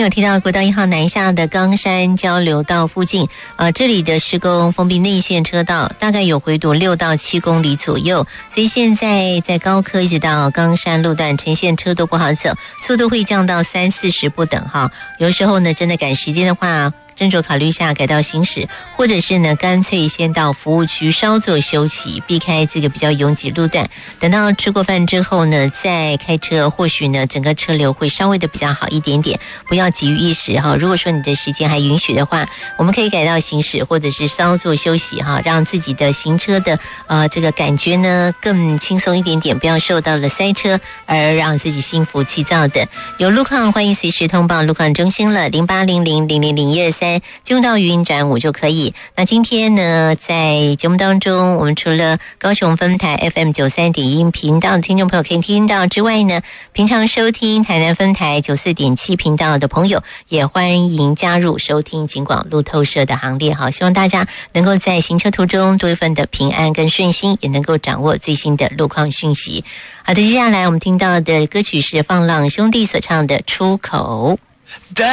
有提到国道1号南下的冈山交流道附近，这里的施工封闭内线车道，大概有回堵6到7公里左右，所以现在在高科一直到冈山路段呈现车都不好走，速度会降到30-40不等哈。有时候呢，真的赶时间的话，斟酌考虑一下改道行驶，或者是呢干脆先到服务区稍作休息，避开这个比较拥挤路段，等到吃过饭之后呢再开车，或许呢整个车流会稍微的比较好一点点，不要急于一时哈。如果说你的时间还允许的话，我们可以改道行驶，或者是稍作休息哈，让自己的行车的这个感觉呢更轻松一点点，不要受到了塞车而让自己心浮气躁的。有路况欢迎随时通报路况中心了，0800000123，进入到语音转5就可以。那今天呢，在节目当中，我们除了高雄分台 FM93.1频道的听众朋友可以听到之外呢，平常收听台南分台94.7频道的朋友，也欢迎加入收听警广路透社的行列。好，希望大家能够在行车途中多一份的平安跟顺心，也能够掌握最新的路况讯息。好的，接下来我们听到的歌曲是放浪兄弟所唱的《出口》。